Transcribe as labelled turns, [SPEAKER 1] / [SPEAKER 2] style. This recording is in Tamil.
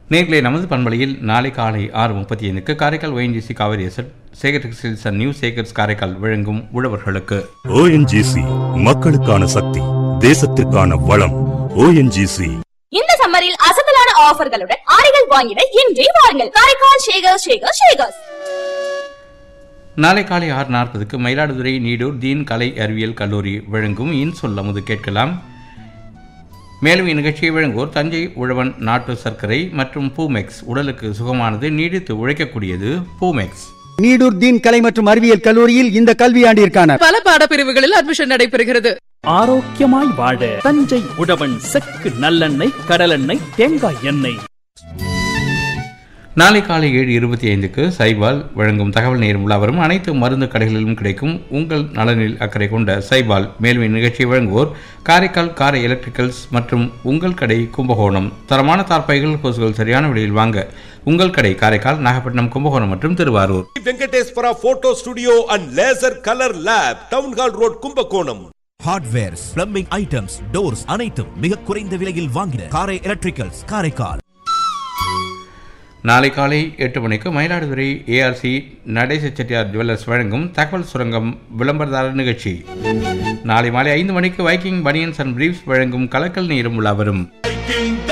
[SPEAKER 1] நேர்களை நமது பண்பலையில் நாளை காலை 6:35 Karaikal ONGC Kaveri zed Sekar textiles and new Sekar's Karaikal வழங்கும் உழவர்களுக்கு.
[SPEAKER 2] ONGC மக்களுக்கான சக்தி, தேசத்திற்கான வளம். ONGC
[SPEAKER 3] இந்த சம்மரில் அசத்தலான ஆஃபர்களுடன் ஆடைகள் வாங்கிட இன்றே வாருங்கள் காரைக்கால் ஷேகர்ஸ்.
[SPEAKER 1] நாளை காலை 6:40 மயிலாடுதுறை நீடூர் தீன் கலை அறிவியல் கல்லூரி வழங்கும் இன்சொல் அமுது கேட்கலாம். மேலும் இந்நிகழ்ச்சியை வழங்குவோர் தஞ்சை உழவன் நாட்டு சர்க்கரை மற்றும் பூமெக்ஸ். உடலுக்கு சுகமானது, நீடித்து உழைக்கக்கூடியது பூமெக்ஸ்.
[SPEAKER 4] நீடூர் தீன் கலை மற்றும் அறிவியல் கல்லூரியில் இந்த கல்வியாண்டிற்கான
[SPEAKER 5] பல பாடப்பிரிவுகளில் அட்மிஷன் நடைபெறுகிறது.
[SPEAKER 6] ஆரோக்கியமாய் வாழ தஞ்சை உழவன் செக்கு நல்லெண்ணெய், கடலெண்ணெய், தேங்காய் எண்ணெய்.
[SPEAKER 1] நாளை காலை 7:25 சைபால் வழங்கும் தகவல் நேரம் உலாவரும் அனைத்து மருந்து கடைகளிலும் கிடைக்கும் உங்கள் நலனில் அக்கறை கொண்ட சைபால். மேலும் இந்நிகழ்ச்சியை வழங்குவோர் காரைக்கால் காரை எலக்ட்ரிக்கல்ஸ் மற்றும் உங்கள் கடை கும்பகோணம். தரமான தார்பாய்கள், கொசுகள் சரியான விலையில் வாங்க உங்கள் கடை காரைக்கால், நாகப்பட்டினம், கும்பகோணம் மற்றும் Thiruvarur.
[SPEAKER 7] Venkateswara photo studio and laser colour lab, town hall road, Kumbakonam.
[SPEAKER 8] Hardwares, plumbing items, doors அனைத்தும் மிக குறைந்த விலையில் வாங்கின காரை எலக்ட்ரிக்கல்ஸ் காரைக்கால்.
[SPEAKER 1] நாளை காலை 8 மணிக்கு மயிலாடுதுறை ARC நடேச செட்டியார் ஜுவல்லர்ஸ் வழங்கும் தகவல் சுரங்கம் விளம்பரதாரர் நிகழ்ச்சி. நாளை மாலை 5 மணிக்கு வைக்கிங் பனியன்ஸ் அண்ட் பிரீஃப்ஸ் வழங்கும் கலக்கல் நீரும் உலா வரும்.